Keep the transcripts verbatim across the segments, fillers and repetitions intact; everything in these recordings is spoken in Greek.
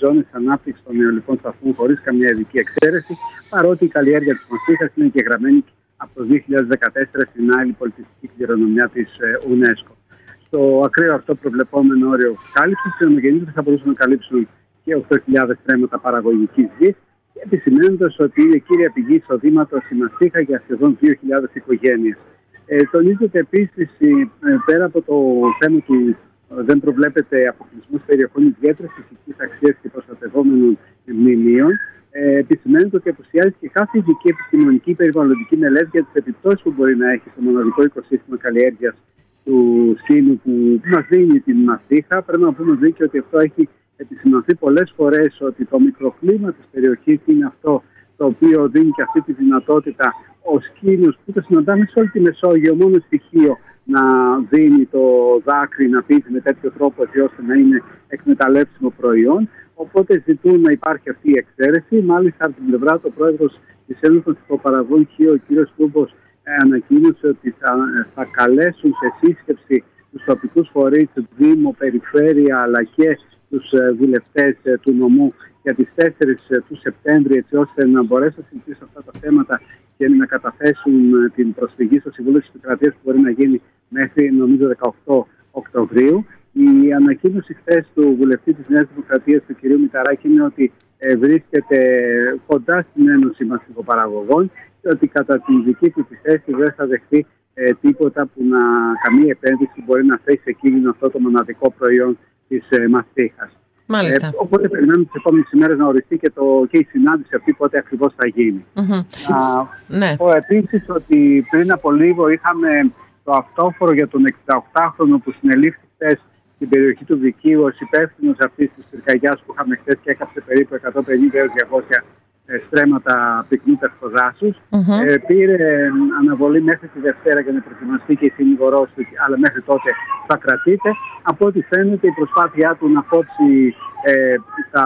ζώνες ανάπτυξης των αιωλικών σταθμών χωρίς καμία ειδική εξαίρεση, παρότι η καλλιέργεια της μαστίχας είναι εγγεγραμμένη από το δύο χιλιάδες δεκατέσσερα στην άλλη πολιτιστική κληρονομιά της UNESCO. Στο ακραίο αυτό προβλεπόμενο όριο κάλυψης, οι ομογεννήτρες θα μπορούσαν να καλύψουν και οκτώ χιλιάδες στρέμματα παραγωγικής γης, επισημαίνοντας ότι είναι κύρια πηγή εισοδήματος η μαστίχα για σχεδόν δύο χιλιάδες οικογένειες. Ε, τονίζεται επίσης, ε, πέρα από το θέμα του ε, δεν προβλέπεται αποκλεισμός περιοχών ιδιαίτερης φυσικής αξίας και προστατευόμενων μνημείων, ε, επισημαίνεται ότι απουσιάζει και κάθε ειδική επιστημονική περιβαλλοντική μελέτη για τις επιπτώσεις που μπορεί να έχει στο μοναδικό οικοσύστημα καλλιέργειας του σκήνου που μας δίνει την μαστίχα. Πρέπει να πούμε δίκαιο ότι αυτό έχει επισημανθεί πολλές φορές, ότι το μικροκλίμα της περιοχής είναι αυτό το οποίο δίνει και αυτή τη δυνατότητα ο σκήνος που το συναντάμε σε όλη τη Μεσόγειο, μόνο στοιχείο να δίνει το δάκρυ, να πίζει με τέτοιο τρόπο έτσι ώστε να είναι εκμεταλλεύσιμο προϊόν. Οπότε ζητούν να υπάρχει αυτή η εξαίρεση. Μάλιστα, από την πλευρά του πρόεδρος της Ένωσης των Ψυχοπαραγωγών, ο κ. Κούμπος, ανακοίνωσε ότι θα, θα καλέσουν σε σύσκεψη τους τοπικούς φορείς, Δήμο, Περιφέρεια αλλά και τους βουλευτές του νομού για τις τέσσερις του Σεπτέμβρη, έτσι ώστε να μπορέσουν να συζητήσουν αυτά τα θέματα και να καταθέσουν την προσφυγή στο Συμβούλιο της Επικρατείας που μπορεί να γίνει μέχρι νομίζω δεκαοκτώ Οκτωβρίου. Η ανακοίνωση χθες του βουλευτή της Νέας Δημοκρατίας, του κ. Μηταράκη, είναι ότι ε, βρίσκεται κοντά στην Ένωση Μαστιχοπαραγωγών και ότι κατά την δική του τη θέση δεν θα δεχτεί ε, τίποτα που να, καμία επένδυση μπορεί να θέσει σε κίνδυνο αυτό το μοναδικό προϊόν της ε, μαστίχας. Μάλιστα. Ε, οπότε περιμένουμε τις επόμενες ημέρες να οριστεί και, το, και η συνάντηση αυτή πότε ακριβώς θα γίνει. Mm-hmm. Να ναι. πω επίσης ότι πριν από λίγο είχαμε το αυτόφορο για τον εξηνταοκτάχρονο που συνελήφθη χθες στην περιοχή του Βικίου ως υπεύθυνος αυτής της πυρκαγιάς που είχαμε χθες και έκαψε περίπου εκατόν πενήντα έως διακόσια στρέμματα πυκνού δάσους. Mm-hmm. Ε, πήρε αναβολή μέχρι τη Δευτέρα για να προετοιμαστεί και η συνηγορός του, αλλά μέχρι τότε θα κρατείται. Από ό,τι φαίνεται η προσπάθειά του να κόψει ε, τα,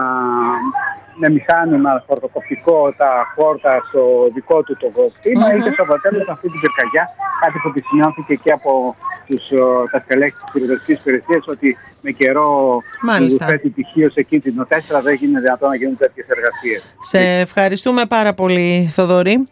με μηχάνημα χορτοκοπτικό τα χόρτα στο δικό του το κτήμα, mm-hmm. είχε στο αποτέλεσμα αυτή την πυρκαγιά, κάτι που επισημάνθηκε και από τους, τα στελέχη της πυροσβεστικής υπηρεσίας, ότι με καιρό που θέτει τυχείο σε κίνδυνο τέσσερα δεν γίνεται δυνατόν να γίνουν τέτοιες εργασίες. Σε ευχαριστούμε πάρα πολύ, Θοδωρή.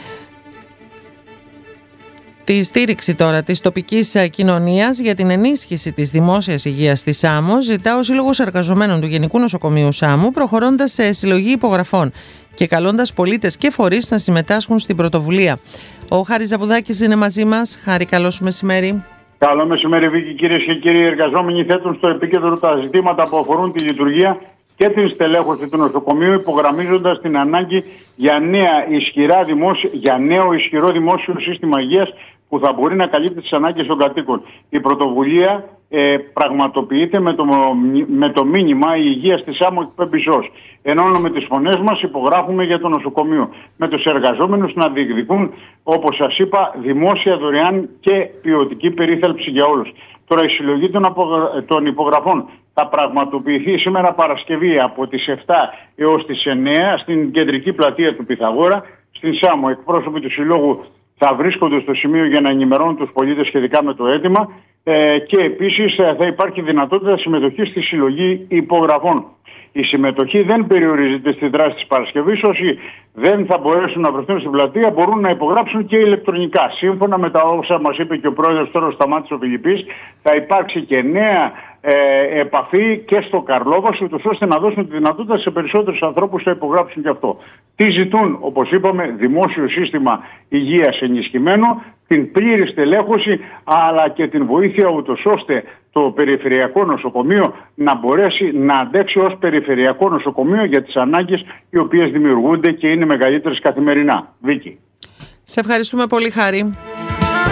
Τη στήριξη τώρα της τοπικής κοινωνίας για την ενίσχυση της δημόσιας υγείας στη Σάμο ζητά ο Σύλλογος Εργαζομένων του Γενικού Νοσοκομείου Σάμου, προχωρώντας σε συλλογή υπογραφών και καλώντας πολίτες και φορείς να συμμετάσχουν στην πρωτοβουλία. Ο Χάρης Ζαβουδάκης είναι μαζί μας. Χάρη, καλό σου μεσημέρι. Καλό μεσημέρι, Βίκη. Κυρίες και κύριοι, οι εργαζόμενοι θέτουν στο επίκεντρο τα ζητήματα που αφορούν τη λειτουργία και την στελέχωση του νοσοκομείου, υπογραμμίζοντας την ανάγκη για, νέα, ισχυρά δημόσιο, για νέο ισχυρό δημόσιο σύστημα υγείας που θα μπορεί να καλύπτει τις ανάγκες των κατοίκων. Η πρωτοβουλία ε, πραγματοποιείται με το, με το μήνυμα «Η υγεία στη Σάμο εκπέμπει ζώος». Ενώνουμε τις φωνές μας, υπογράφουμε για το νοσοκομείο. Με τους εργαζόμενους να διεκδικούν, όπως σας είπα, δημόσια, δωρεάν και ποιοτική περίθαλψη για όλους. Τώρα η συλλογή των, απογρα... των υπογραφών θα πραγματοποιηθεί σήμερα Παρασκευή από τις επτά έως τις εννέα στην κεντρική πλατεία του Πυθαγόρα, στην Σάμο. Εκπρόσωποι του Συλλόγου θα βρίσκονται στο σημείο για να ενημερώνουν τους πολίτες σχετικά με το αίτημα ε, και επίσης θα υπάρχει δυνατότητα συμμετοχής στη συλλογή υπογραφών. Η συμμετοχή δεν περιορίζεται στη δράση της Παρασκευής. Όσοι δεν θα μπορέσουν να βρεθούν στην πλατεία μπορούν να υπογράψουν και ηλεκτρονικά. Σύμφωνα με τα όσα μας είπε και ο πρόεδρος τώρα Σταμάτης ο Φιλιππής, θα υπάρξει και νέα ε, επαφή και στο Καρλόβας, ούτως ώστε να δώσουν τη δυνατότητα σε περισσότερους ανθρώπους να υπογράψουν και αυτό. Τι ζητούν, όπως είπαμε, δημόσιο σύστημα υγείας ενισχυμένο, την πλήρη στελέχωση αλλά και την βοήθεια ούτως ώστε το περιφερειακό νοσοκομείο να μπορέσει να αντέξει ως περιφερειακό νοσοκομείο για τις ανάγκες οι οποίες δημιουργούνται και είναι μεγαλύτερες καθημερινά. Βίκη. Σε ευχαριστούμε πολύ, Χάρη.